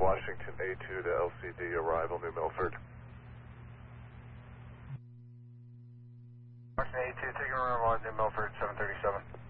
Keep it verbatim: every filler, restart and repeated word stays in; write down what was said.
Washington A two to L C D, arrival New Milford. Washington A two, taking arrival on New Milford, seven thirty-seven.